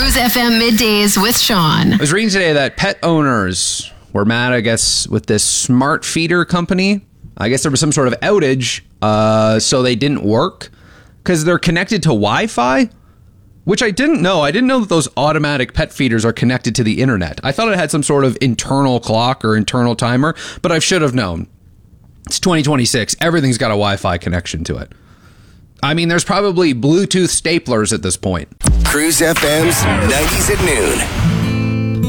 Cruise FM Middays with Sean. I was reading today that pet owners were mad, I guess, with this smart feeder company. I guess there was some sort of outage, so they didn't work because they're connected to Wi-Fi, which I didn't know. I didn't know that those automatic pet feeders are connected to the internet. I thought it had some sort of internal clock or internal timer, but I should have known. It's 2026. Everything's got a Wi-Fi connection to it. I mean, there's probably Bluetooth staplers at this point. Cruise FM's 90s at noon.